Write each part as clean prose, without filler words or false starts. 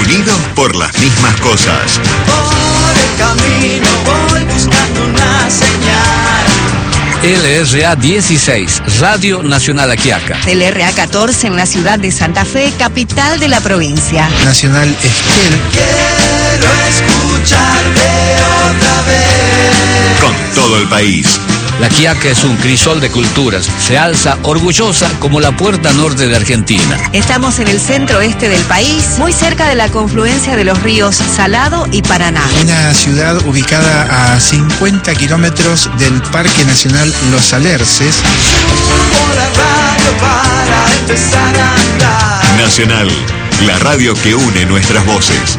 unidos por las mismas cosas. Por el camino voy buscando una señal. LRA 16, Radio Nacional Aquiaca. LRA 14 en la ciudad de Santa Fe, capital de la provincia. Nacional Esquel. Quiero escucharte otra vez. Con todo el país. La Quiaca es un crisol de culturas. Se alza orgullosa como la puerta norte de Argentina. Estamos en el centro-este del país, muy cerca de la confluencia de los ríos Salado y Paraná. Una ciudad ubicada a 50 kilómetros del Parque Nacional Los Alerces. Subo la radio para empezar a andar. Nacional, la radio que une nuestras voces.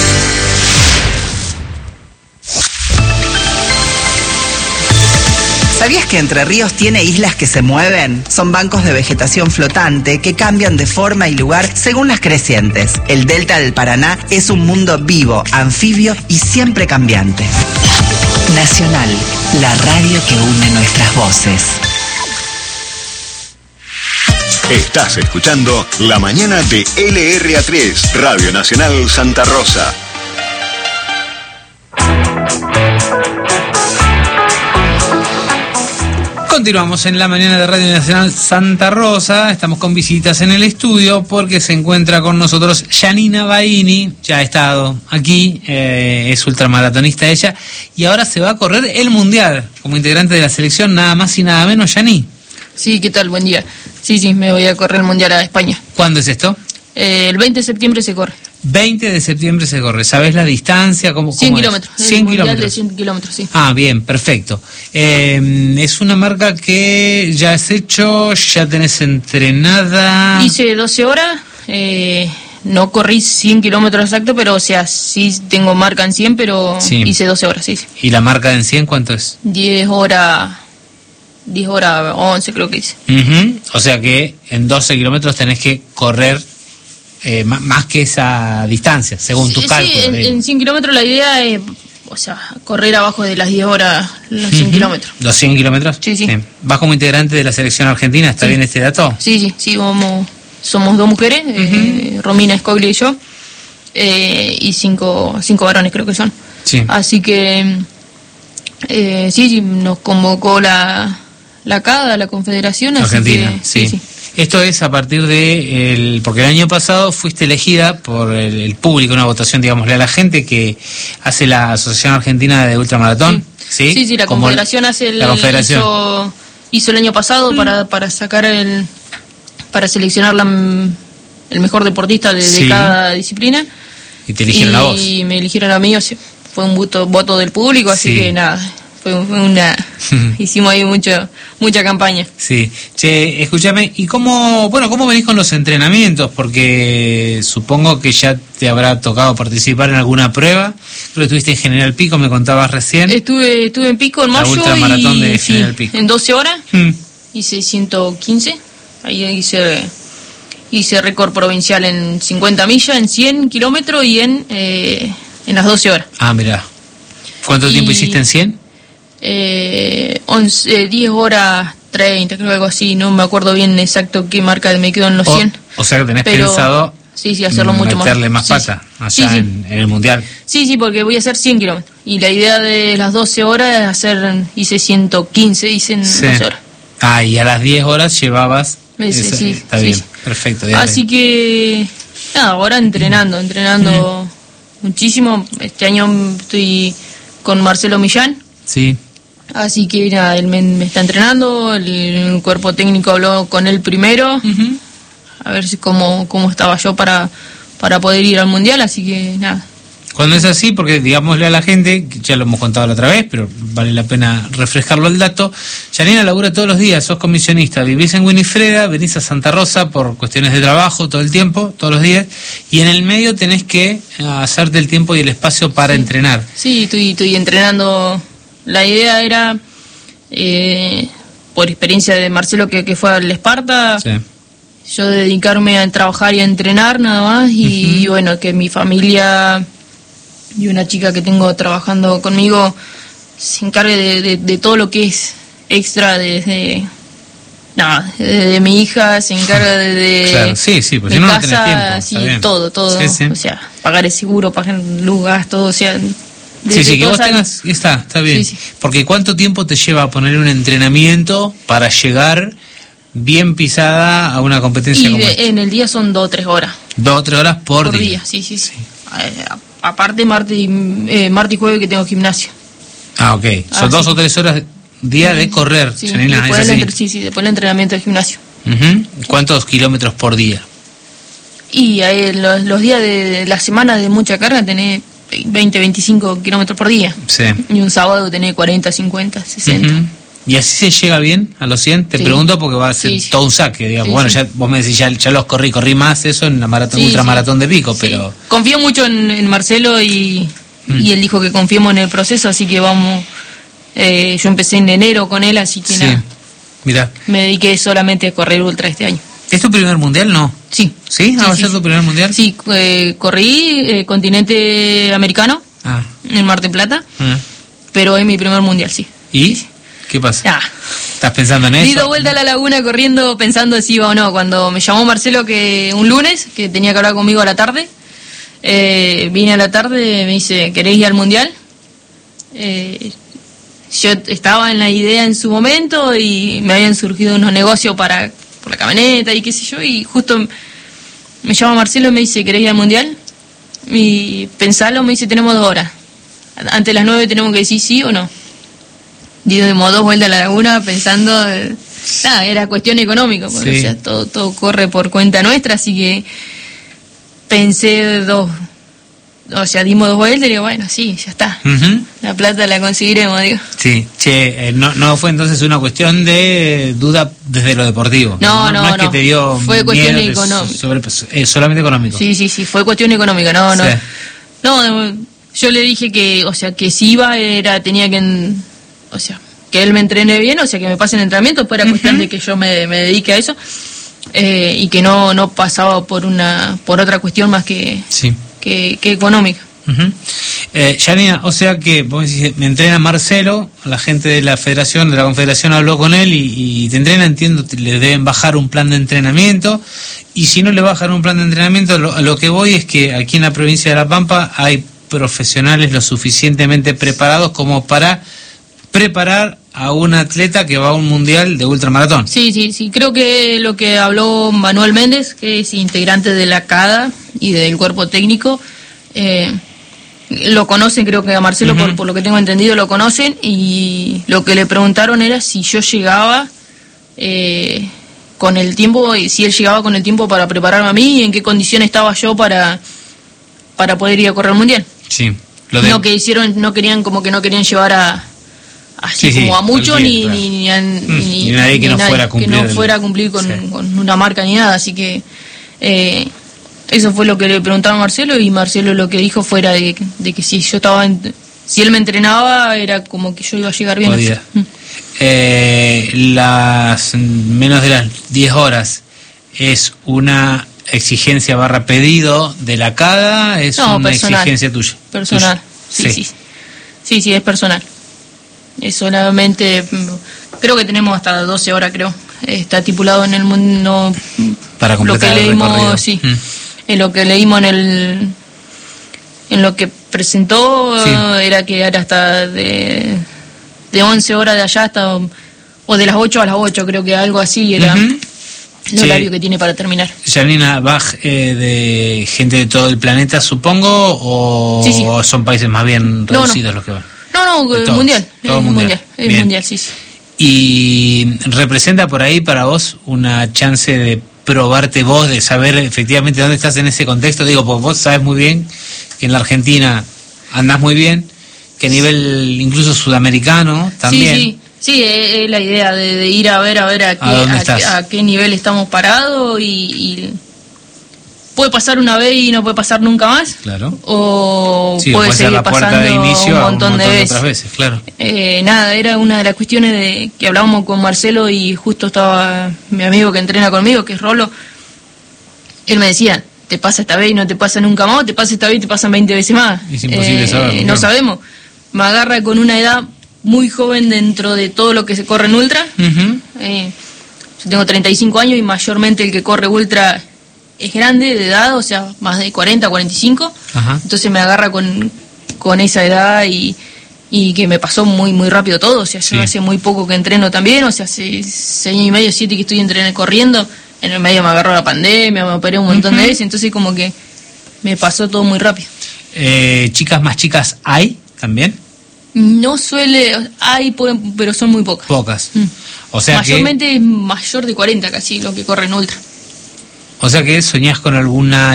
¿Sabías que Entre Ríos tiene islas que se mueven? Son bancos de vegetación flotante que cambian de forma y lugar según las crecientes. El delta del Paraná es un mundo vivo, anfibio y siempre cambiante. Nacional, la radio que une nuestras voces. Estás escuchando La Mañana de LRA3, Radio Nacional Santa Rosa. Continuamos en la mañana de Radio Nacional Santa Rosa. Estamos con visitas en el estudio porque se encuentra con nosotros Janina Baini. Ya ha estado aquí, es ultramaratonista ella, y ahora se va a correr el Mundial como integrante de la selección, nada más y nada menos. Yani. Sí, ¿qué tal? Buen día. Sí, me voy a correr el Mundial a España. ¿Cuándo es esto? El 20 de septiembre se corre. 20 de septiembre se corre. ¿Sabés la distancia? 100 kilómetros. 100 kilómetros. De 100 kilómetros, sí. Ah, bien, perfecto. Es una marca que ya has hecho, ya tenés entrenada. Hice 12 horas, no corrí 100 kilómetros exacto, pero o sea, sí tengo marca en 100, pero sí. Hice 12 horas, sí. ¿Y la marca en 100 cuánto es? 10 horas 11 creo que hice. O sea que en 12 kilómetros tenés que correr más que esa distancia, según tu cálculo. Sí, en 100 kilómetros la idea es, o sea, correr abajo de las 10 horas los 100 kilómetros. ¿Los 100 kilómetros? Sí. ¿Vas como integrante de la selección argentina? ¿Está bien este dato? Sí, somos 2 mujeres, Romina Escoglia y yo, y 5 varones creo que son. Sí. Así que, sí, nos convocó la CADA, la Confederación Argentina, así que, sí. Esto es a partir de porque el año pasado fuiste elegida por el público, una votación, digámosle, a la gente que hace la Asociación Argentina de Ultramaratón. Sí, la Confederación hizo el año pasado para sacar para seleccionar el mejor deportista de cada disciplina. Y te eligieron a vos. Y me eligieron a mí, o sea, fue un voto del público, así que nada. Hicimos ahí mucha campaña. Sí. Che, escúchame, ¿y cómo venís con los entrenamientos? Porque supongo que ya te habrá tocado participar en alguna prueba. Creo que estuviste en General Pico, me contabas recién. Estuve en Pico en mayo. La ultramaratón de General Pico. En 12 horas. Hice 115. Ahí hice récord provincial en 50 millas, en 100 kilómetros y en las 12 horas. Ah, mirá. ¿Cuánto tiempo hiciste en 100? 10 horas 30, creo, algo así. No me acuerdo bien exacto qué marca me quedó en los 100. O sea que tenés pensado hacerlo mucho más. Meterle más pata allá en el Mundial. Sí, porque voy a hacer 100 kilómetros. Y la idea de las 12 horas es hice 115, hice en 12 horas. Ah, y a las 10 horas llevabas... Está bien, perfecto. Así que, nada, ahora entrenando muchísimo. Este año estoy con Marcelo Millán. Sí. Así que nada, él me está entrenando, el cuerpo técnico habló con él primero, a ver cómo estaba yo para poder ir al Mundial, así que nada. Cuando es así, porque digámosle a la gente, que ya lo hemos contado la otra vez, pero vale la pena refrescarlo el dato, Janina labura todos los días, sos comisionista, vivís en Winifreda, venís a Santa Rosa por cuestiones de trabajo todo el tiempo, todos los días, y en el medio tenés que hacerte el tiempo y el espacio para entrenar. Sí, estoy entrenando. La idea era, por experiencia de Marcelo que fue al Esparta, yo dedicarme a trabajar y a entrenar nada más, y bueno, que mi familia y una chica que tengo trabajando conmigo se encargue de todo lo que es extra, desde No, mi hija se encarga de claro, sí, porque de si no, casa, no tenés tiempo. Sí, todo. Sí. O sea, pagar el seguro, pagar luz, gas, todo, o sea... Sí, que vos tengas... Está bien. Sí. Porque ¿cuánto tiempo te lleva a poner un entrenamiento para llegar bien pisada a una competencia como esta? En el día son 2 o 3 horas. 2 o 3 horas por día. Sí. Aparte martes y jueves que tengo gimnasio. Ah, ok. Son 2 o 3 horas día de correr. Sí, después el entrenamiento de gimnasio. ¿Cuántos kilómetros por día? Y los días de la semana de mucha carga tenés 20, 25 kilómetros por día. Sí. Y un sábado tenés 40, 50, 60. ¿Y así se llega bien a los 100? Te pregunto porque va a ser todo un saque, digamos. Ya vos me decís, ya los corrí más eso en la maratón, ultramaratón de Pico, pero... Confío mucho en Marcelo y él dijo que confiemos en el proceso, así que vamos... yo empecé en enero con él, así que nada. Mirá. Me dediqué solamente a correr ultra este año. ¿Es tu primer mundial, no? Sí. ¿Sí? ¿Va a ser tu primer mundial? Sí, corrí continente americano en Mar del Plata, pero es mi primer mundial, sí. ¿Y? Sí. ¿Qué pasa? ¿Estás pensando en eso? Di 2 vueltas a la laguna corriendo pensando si iba o no. Cuando me llamó Marcelo que un lunes, que tenía que hablar conmigo a la tarde, vine a la tarde, me dice, ¿querés ir al mundial? Yo estaba en la idea en su momento y me habían surgido unos negocios por la camioneta y qué sé yo, y justo me llama Marcelo y me dice, ¿querés ir al mundial? Y pensalo, me dice, tenemos 2 horas. Antes de las 9 tenemos que decir sí o no. Dimos 2 vueltas a la laguna pensando, era cuestión económica, porque, o sea, todo corre por cuenta nuestra, así que pensé dimos 2 vueltas y digo, bueno, sí, ya está. La plata la conseguiremos, digo. Sí, no fue entonces una cuestión de duda desde lo deportivo. No. Es que te dio fue cuestión económica. Solamente económico. Sí, fue cuestión económica, no. No, yo le dije que, o sea, que si iba tenía que, o sea, que él me entrene bien, o sea, que me pase el entrenamiento, pues era cuestión de que yo me dedique a eso, y que no pasaba por otra cuestión más que económica. Yanina, o sea que vos decís, me entrena Marcelo, la gente de la federación, de la confederación habló con él y te entrena, entiendo, le deben bajar un plan de entrenamiento, y si no le bajan un plan de entrenamiento, lo que voy es que aquí en la provincia de La Pampa hay profesionales lo suficientemente preparados como para preparar a un atleta que va a un mundial de ultramaratón. Sí, creo que lo que habló Manuel Méndez, que es integrante de la CADA y del cuerpo técnico, lo conocen, creo que a Marcelo, por lo que tengo entendido, lo conocen, y lo que le preguntaron era si yo llegaba con el tiempo, si él llegaba con el tiempo para prepararme a mí, y en qué condición estaba yo para poder ir a correr el mundial. Sí. No querían llevar como a mucho, ni nadie que no fuera a cumplir con una marca ni nada, así que eso fue lo que le preguntaba a Marcelo, y Marcelo lo que dijo fuera de que si él me entrenaba era como que yo iba a llegar bien. Las menos de las 10 horas es una exigencia / pedido de la CADA, es una exigencia tuya. Personal, sí, es personal. Es solamente, creo que tenemos hasta 12 horas, creo. Está estipulado en el mundo. Para completar lo que leímos, en lo que leímos en lo que presentó, era que era hasta de 11 horas de allá hasta, o de las 8 a las 8, creo que algo así era el horario que tiene para terminar. Yanina, ¿vas de gente de todo el planeta, supongo, o son países más bien reducidos los que van? No, mundial. Es mundial, sí. ¿Y representa por ahí para vos una chance de probarte vos, de saber efectivamente dónde estás en ese contexto? Digo, pues vos sabes muy bien que en la Argentina andás muy bien, que a nivel incluso sudamericano también. Sí, es la idea de ir a ver a qué nivel estamos parados, y puede pasar una vez y no puede pasar nunca más. Claro. O puede seguir pasando de inicio un montón de veces. Otras veces, claro. Era una de las cuestiones que hablábamos con Marcelo, y justo estaba mi amigo que entrena conmigo, que es Rolo. Él me decía, te pasa esta vez y no te pasa nunca más, te pasa esta vez y te pasan 20 veces más. Es imposible saberlo. No sabemos. Me agarra con una edad muy joven dentro de todo lo que se corre en ultra. Yo tengo 35 años y mayormente el que corre ultra es grande de edad, o sea, más de 40, 45. Ajá. Entonces me agarra con esa edad y que me pasó muy muy rápido todo. O sea, yo hace muy poco que entreno también, o sea, hace 6 años y medio, 7 que estoy entrenando corriendo. En el medio me agarró la pandemia, me operé un montón de veces, entonces como que me pasó todo muy rápido. ¿Chicas más chicas hay también? No hay, pero son muy pocas. Pocas. O sea mayormente es mayor de 40 casi lo que corre en ultra. O sea que soñás con alguna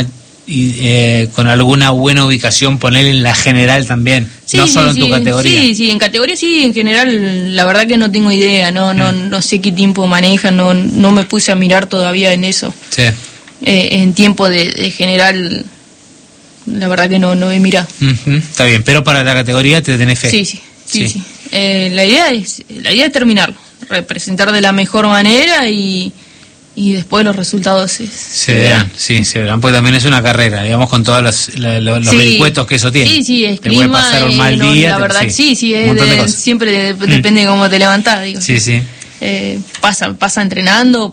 buena ubicación, poner en la general también, sí, no solo sí, en tu categoría. Sí, en categoría sí, en general la verdad que no tengo idea, no sé qué tiempo manejan, no me puse a mirar todavía en eso. Sí. En tiempo de general, la verdad que no he mirado. Está bien, pero para la categoría te tenés fe. Sí. La idea es terminarlo, representar de la mejor manera y después los resultados se verán. Se verán, pues también es una carrera, digamos, con todos los vericuetos que eso tiene. Sí, es te clima, puede pasar un mal día. La verdad, siempre depende de cómo te levantás, digo. Sí. Pasa entrenando,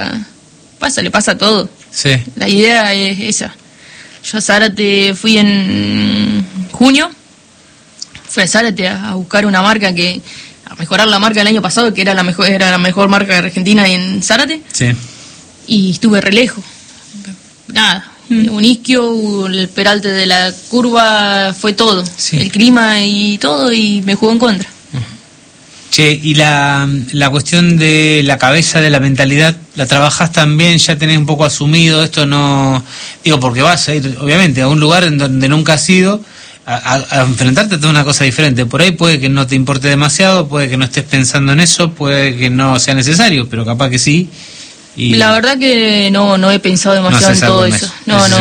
le pasa todo. Sí. La idea es esa. Yo a Zárate fui en junio, fui a Zárate a buscar una marca a mejorar la marca del año pasado, que era la mejor marca de Argentina en Zárate. Sí. Y estuve re lejos. Nada, un isquio, el peralte de la curva, fue todo. Sí. El clima y todo, y me jugó en contra. Che, y la cuestión de la cabeza, de la mentalidad, ¿la trabajás también? ¿Ya tenés un poco asumido esto? No, digo, porque vas a ir, obviamente, a un lugar en donde nunca has ido, a enfrentarte a toda una cosa diferente. Por ahí puede que no te importe demasiado, puede que no estés pensando en eso, puede que no sea necesario, pero capaz que sí. Y la verdad que no he pensado demasiado en todo eso.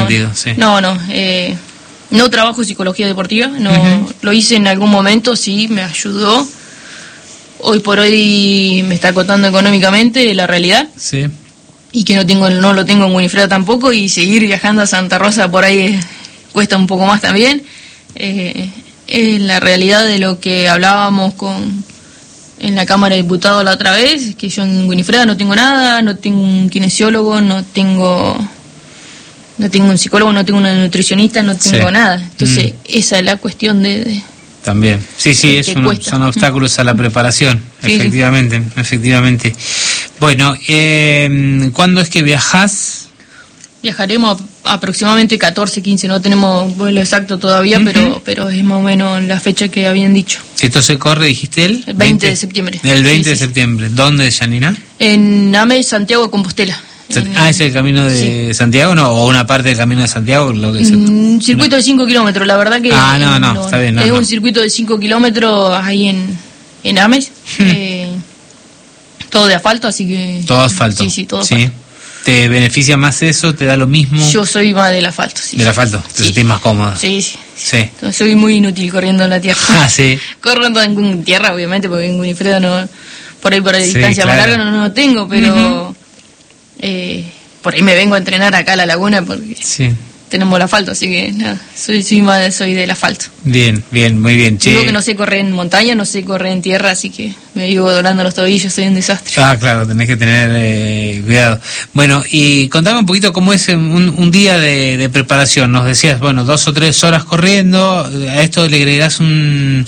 No trabajo psicología deportiva, lo hice en algún momento, sí, me ayudó. Hoy por hoy me está acotando económicamente la realidad. Sí. Y que no lo tengo en Winifreda tampoco, y seguir viajando a Santa Rosa por ahí cuesta un poco más también. Es la realidad de lo que hablábamos en la Cámara de Diputados la otra vez, que yo en Winifreda no tengo nada, no tengo un kinesiólogo, no tengo un psicólogo, no tengo una nutricionista, no tengo nada. Entonces esa es la cuestión de también. Sí, son obstáculos a la preparación, efectivamente. Bueno, ¿cuándo es que viajás? Viajaremos aproximadamente 14, 15, no tenemos vuelo exacto todavía, pero es más o menos la fecha que habían dicho. ¿Esto se corre, dijiste el 20 de septiembre. El 20 de septiembre. ¿Dónde, Janina? En Ames, Santiago de Compostela. ¿Es el camino de Santiago, no? ¿O una parte del camino de Santiago? Lo que es un circuito de 5 kilómetros, la verdad que... está bien. Es un circuito de 5 kilómetros ahí en Ames. Todo de asfalto, así que... Todo asfalto. Sí, todo asfalto. ¿Te beneficia más eso? ¿Te da lo mismo? Yo soy más del asfalto, sí. ¿Del asfalto? ¿Te sentís más cómoda? Sí. Entonces, soy muy inútil corriendo en la tierra. Sí. Corriendo en tierra, obviamente, porque en Winifreda no... Por ahí distancia más larga no tengo, pero... por ahí me vengo a entrenar acá a la laguna porque tenemos el asfalto, así que nada, soy del asfalto. Bien, muy bien. Digo que no sé correr en montaña, no sé correr en tierra, así que me vivo doblando los tobillos, soy un desastre. Claro, tenés que tener cuidado. Bueno, y contame un poquito cómo es un día de preparación. Nos decías, 2 o 3 horas corriendo, a esto le agregás un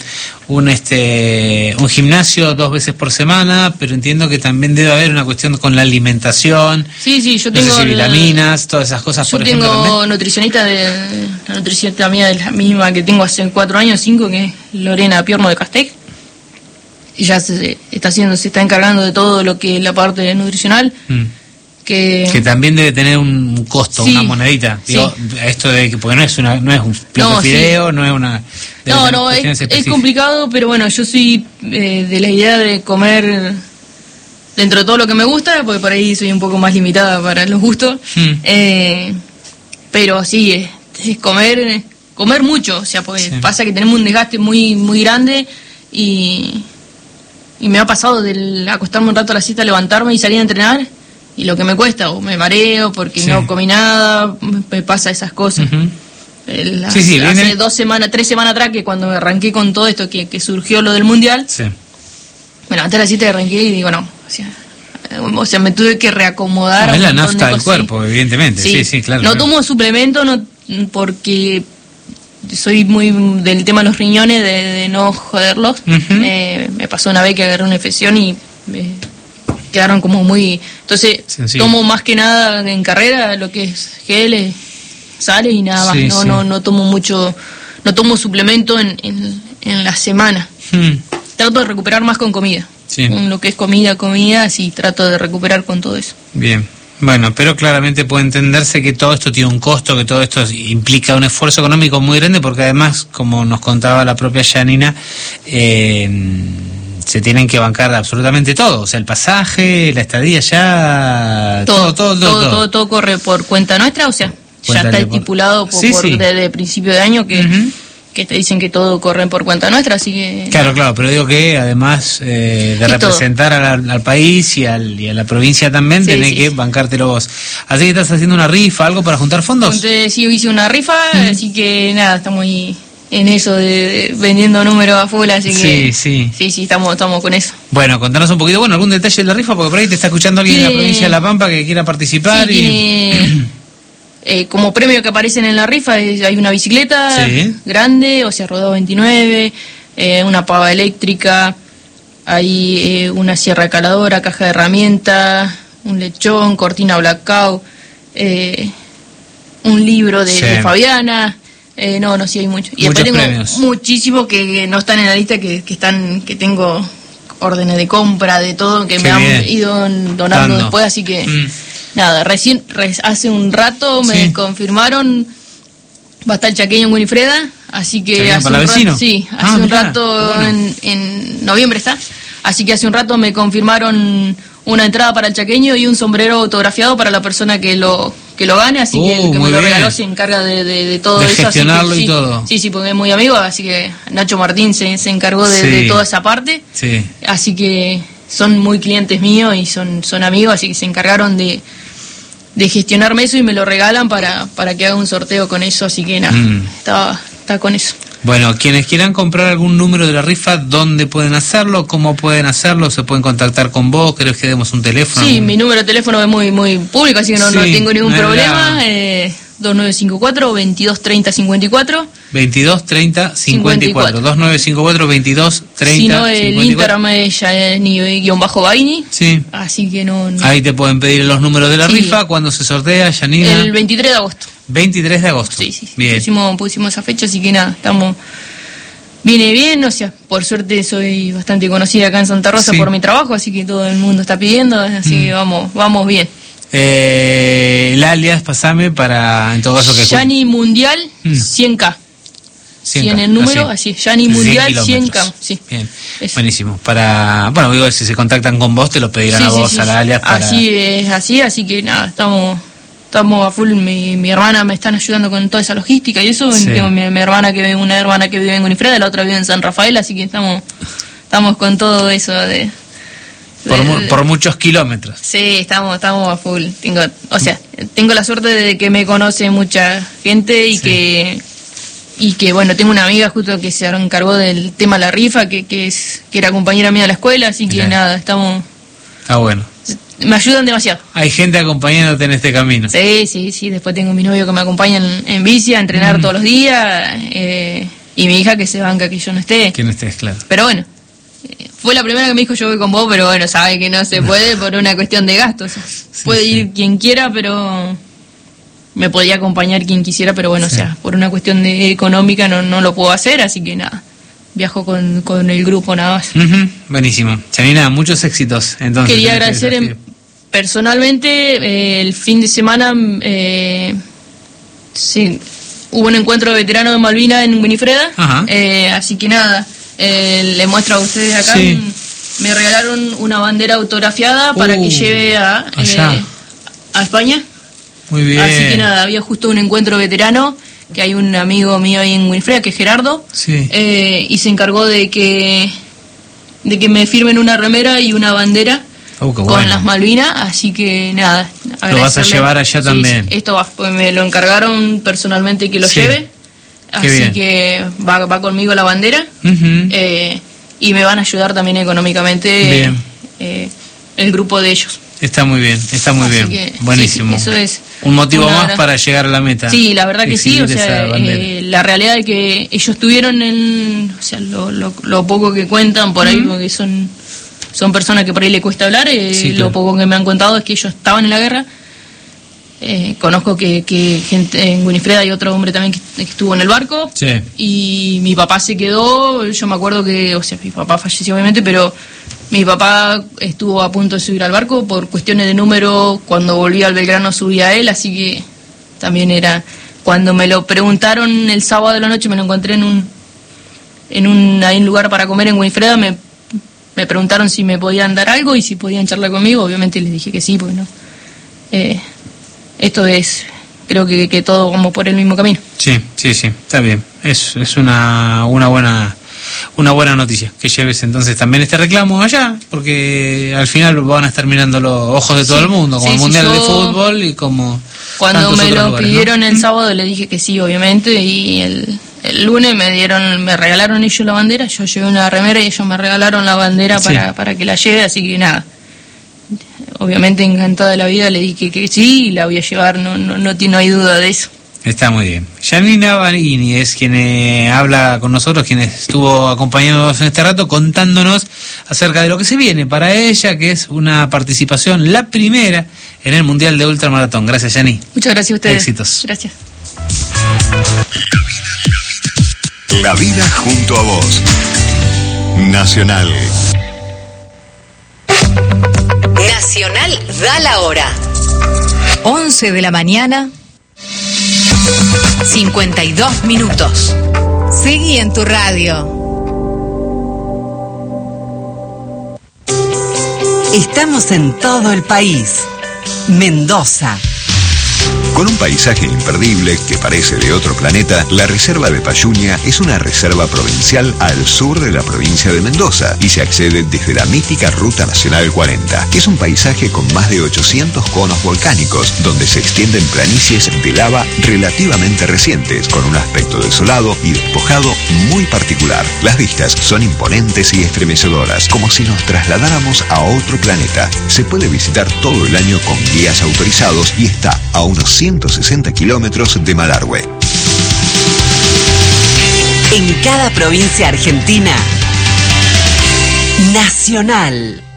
gimnasio 2 veces por semana, pero entiendo que también debe haber una cuestión con la alimentación. Sí, yo tengo vitaminas, todas esas cosas. Yo tengo nutricionista la nutricionista mía es la misma que tengo hace 4 años, 5, que es Lorena Piorno de Castec. Ella se está encargando de todo lo que es la parte nutricional. Que también debe tener un costo, una monedita. Digo, esto de que, porque no es un plato de fideo, no es una... es complicado, pero bueno, yo soy de la idea de comer dentro de todo lo que me gusta, porque por ahí soy un poco más limitada para los gustos. Pero sí, es comer mucho, o sea, porque pasa que tenemos un desgaste muy muy grande y me ha pasado del acostarme un rato a la siesta, levantarme y salir a entrenar, y lo que me cuesta, o me mareo porque no comí nada, me pasa esas cosas. Hace 2 semanas, 3 semanas atrás, que cuando me arranqué con todo esto, que surgió lo del mundial, bueno, antes de la siesta arranqué y digo, no, o sea, o sea, me tuve que reacomodar. No, es la un montón nafta de del cosas. cuerpo, evidentemente. Sí, claro. No tomo suplemento, no, porque soy muy del tema de los riñones, de no joderlos. Ujú. Me pasó una vez que agarré una infección y quedaron como muy... Entonces, Sencillo. tomo más que nada en carrera lo que es geles, sales y nada más. Sí, No, sí. no tomo mucho, no tomo suplemento en la semana. Trato de recuperar más con comida. Sí. Con lo que es comida, sí, trato de recuperar con todo eso. Bien. Bueno, pero claramente puede entenderse que todo esto tiene un costo, que todo esto implica un esfuerzo económico muy grande, porque además, como nos contaba la propia Janina, se tienen que bancar absolutamente todo, o sea, el pasaje, la estadía ya, todo. Corre por cuenta nuestra, o sea, Cuenta ya está por- estipulado Sí, sí. desde principio de año que te dicen que todo corre por cuenta nuestra, así que... Claro, pero digo que además de Y representar al país y a la provincia también, Sí, tenés sí, que sí. bancártelo vos. Así que estás haciendo una rifa, algo para juntar fondos. Entonces sí, hice una rifa, así que nada, estamos ahí en eso de vendiendo números a full, así que... Sí. Sí, estamos con eso. Bueno, contanos un poquito, algún detalle de la rifa, porque por ahí te está escuchando alguien de la Tiene- provincia de La Pampa que quiera participar Sí, tiene, como premio que aparecen en la rifa hay una bicicleta Sí. grande, o sea, rodado 29, una pava eléctrica, hay una sierra caladora, caja de herramientas, un lechón, cortina blackout, un libro Sí. de Fabiana. Sí hay mucho. Y Muchos después tengo premios. muchísimos que no están en la lista, que tengo órdenes de compra, de todo, que Qué me han bien. ido donando Dando. después, así que... Nada, hace un rato me Sí. confirmaron, va a estar el chaqueño en Winifreda, así que ¿Chaqueño hace para un vecino? rato, sí, Ah, hace un mirá, rato bueno. en noviembre está, así que hace un rato me confirmaron una entrada para el chaqueño y un sombrero autografiado para la persona que lo gane, así que el que muy me lo bien. regaló se encarga de todo De eso, así que gestionarlo y sí, todo. Sí, porque es muy amigo, así que Nacho Martín se encargó Sí. de toda esa parte. Sí. Así que son muy clientes míos y son amigos, así que se encargaron de gestionarme eso y me lo regalan para que haga un sorteo con eso, así que nada, está con eso. Bueno, quienes quieran comprar algún número de la rifa, ¿dónde pueden hacerlo? ¿Cómo pueden hacerlo? ¿Se pueden contactar con vos? ¿Querés que demos un teléfono? Sí, mi número de teléfono es muy público, así que no Sí, tengo ningún no es problema. la- 2954 22 30 54. 22 30 54. 2954 22 30 Si no, el 54. Instagram es Yanni-Baini. Sí. Así que no. Ahí te pueden pedir los números de la Sí. rifa. ¿Cuándo se sortea, Janina? El 23 de agosto. 23 de agosto. Sí. Bien. Pusimos esa fecha, así que nada, estamos... Viene bien, o sea, por suerte soy bastante conocida acá en Santa Rosa Sí. por mi trabajo, así que todo el mundo está pidiendo, así que vamos bien. El alias, pasame para, en todo caso, que... Yani Mundial 100K. 100K, 100 el número, así, Yani Mundial 100K. Sí. Bien, Eso. buenísimo. Bueno, digo, si se contactan con vos, te lo pedirán a vos, a la alias, para... Así que nada, estamos a full. Mi hermana me están ayudando con toda esa logística y eso. Sí. Tengo una hermana que vive en Winifreda, la otra vive en San Rafael, así que estamos con todo eso Por muchos kilómetros. Sí, estamos a full. Tengo la suerte de que me conoce mucha gente y que bueno, tengo una amiga justo que se encargó del tema de la rifa, que era compañera mía de la escuela, así que Mirá. nada, Está bueno. me ayudan demasiado. Hay gente acompañándote en este camino. Sí, después tengo mi novio que me acompaña en bici a entrenar todos los días, y mi hija que se banca que yo no esté. Que no estés, claro. Pero bueno, fue la primera que me dijo yo voy con vos, pero bueno, sabe que no se puede por una cuestión de gastos. Puede ir quien quiera, pero me podía acompañar quien quisiera, pero bueno, Sí. o sea, por una cuestión de económica no lo puedo hacer, así que nada, viajo con el grupo nada más. Ujú, buenísimo. Janina, muchos éxitos. Entonces, Quería en este agradecer desafío. personalmente, el fin de semana hubo un encuentro de veteranos de Malvinas en Winifreda, Ajá. así que nada, le muestro a ustedes acá, Sí. me regalaron una bandera autografiada para que lleve a España. Muy bien. Así que nada, había justo un encuentro veterano, que hay un amigo mío ahí en Winifreda, que es Gerardo, Sí. y se encargó de que me firmen una remera y una bandera Qué con bueno. las Malvinas, así que nada. Lo vas a agradecerle. llevar allá Sí, también. sí, esto va, pues me lo encargaron personalmente que lo Sí. lleve, Qué así bien. que va conmigo la bandera, Ujú. y me van a ayudar también económicamente. Bien. el grupo de ellos. Está muy bien, está muy Así bien. que, Buenísimo. sí, eso es un motivo una más gran- para llegar a la meta. Sí, la verdad que sí, o Exhibir sea, esa bandera. la realidad es que ellos tuvieron o sea, lo poco que cuentan por ahí, porque son personas que por ahí le cuesta hablar, Sí, lo claro. poco que me han contado es que ellos estaban en la guerra. Conozco que gente en Winifreda hay otro hombre también que estuvo en el barco, Sí. y mi papá se quedó. Yo me acuerdo que, o sea, mi papá falleció obviamente, pero mi papá estuvo a punto de subir al barco por cuestiones de número. Cuando volví al Belgrano subía a él, así que también era, cuando me lo preguntaron el sábado de la noche, me lo encontré hay un lugar para comer en Winifreda, me preguntaron si me podían dar algo y si podían charlar conmigo. Obviamente les dije que sí, porque no, esto es, creo que todo vamos por el mismo camino. Sí, está bien. Es una buena noticia que lleves entonces también este reclamo allá, porque al final van a estar mirando los ojos de todo Sí, el mundo, como sí, el sí, Mundial yo- de Fútbol y como Cuando tantos me otros lo lugares, ¿no? pidieron el sábado le dije que sí, obviamente, y el lunes me regalaron ellos la bandera. Yo llevé una remera y ellos me regalaron la bandera Sí. para que la lleve, así que nada, obviamente encantada de la vida le dije que sí, y la voy a llevar, no hay duda de eso. Está muy bien. Janina Barini es quien habla con nosotros, quien estuvo acompañándonos en este rato, contándonos acerca de lo que se viene para ella, que es una participación, la primera, en el Mundial de Ultramaratón. Gracias, Yani. Muchas gracias a ustedes. Éxitos. Gracias. La vida junto a vos. Nacional. Nacional da la hora. 11 de la mañana, 52 minutos. Seguí en tu radio. Estamos en todo el país. Mendoza. Con un paisaje imperdible que parece de otro planeta, la Reserva de Payuña es una reserva provincial al sur de la provincia de Mendoza y se accede desde la mítica Ruta Nacional 40. Es un paisaje con más de 800 conos volcánicos, donde se extienden planicies de lava relativamente recientes, con un aspecto desolado y despojado muy particular. Las vistas son imponentes y estremecedoras, como si nos trasladáramos a otro planeta. Se puede visitar todo el año con guías autorizados y está a unos 160 kilómetros de Malargüe. En cada provincia argentina. Nacional.